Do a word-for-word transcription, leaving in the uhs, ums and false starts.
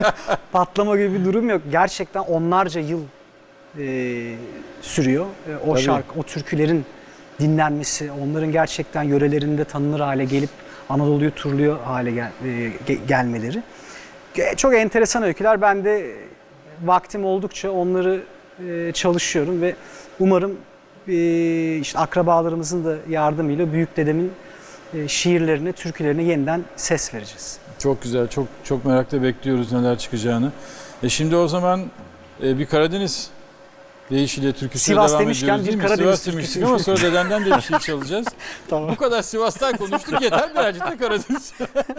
Patlama gibi bir durum yok. Gerçekten onlarca yıl e, sürüyor. E, o Tabii. şarkı, o türkülerin dinlenmesi, onların gerçekten yörelerinde tanınır hale gelip Anadolu'yu turluyor hale gel, e, ge- gelmeleri. E, çok enteresan öyküler. Ben de vaktim oldukça onları e, çalışıyorum ve umarım e, işte akrabalarımızın da yardımıyla büyük dedemin e, şiirlerine, türkülerine yeniden ses vereceğiz. Çok güzel, çok çok merakla bekliyoruz neler çıkacağını. E şimdi o zaman e, bir Karadeniz deyişiyle türküsüne Sivas devam demişken ediyoruz bir değil mi? Karadeniz Sivas demiştik türküsü. ama sonra dedenden de bir şey çalacağız. Tamam. Bu kadar Sivas'tan konuştuk, yeter birazcık da Karadeniz.